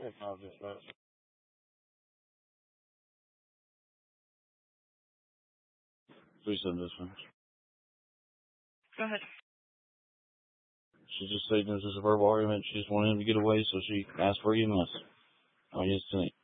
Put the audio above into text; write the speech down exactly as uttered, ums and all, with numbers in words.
I'll just, uh, Please send this one. Go ahead. She just said this is a verbal argument. She just wanted him to get away, so she asked for E M S. Oh, yes, tonight.